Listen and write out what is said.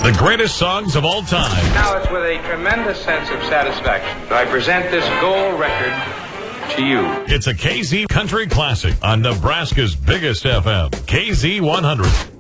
The greatest songs of all time. Now it's with a tremendous sense of satisfaction that I present this gold record to you. It's a KZ Country Classic on Nebraska's biggest FM, KZ 100.